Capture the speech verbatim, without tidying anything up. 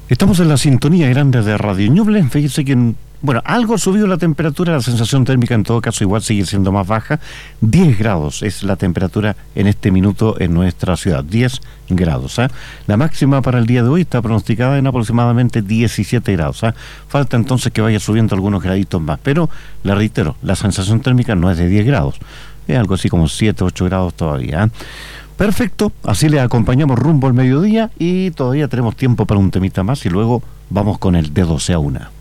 Estamos en la sintonía grande de Radio Ñuble. Fíjese que, bueno, algo ha subido la temperatura, la sensación térmica en todo caso igual sigue siendo más baja. diez grados es la temperatura en este minuto en nuestra ciudad, diez grados. ¿eh? La máxima para el día de hoy está pronosticada en aproximadamente diecisiete grados. ¿eh? Falta entonces que vaya subiendo algunos graditos más, pero le reitero, la sensación térmica no es de diez grados, es algo así como siete, ocho grados todavía. ¿eh? Perfecto, así le acompañamos rumbo al mediodía y todavía tenemos tiempo para un temita más y luego vamos con el de doce a una.